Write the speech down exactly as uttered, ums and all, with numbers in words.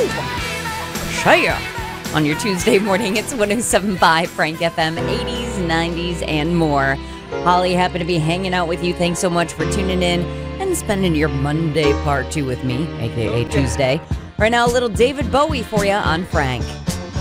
Shia. On your Tuesday morning, it's one oh seven point five Frank F M, eighties, nineties, and more. Holly, happy to be hanging out with you. Thanks so much for tuning in and spending your Monday part two with me, a k a. Tuesday. Right now, a little David Bowie for you on Frank.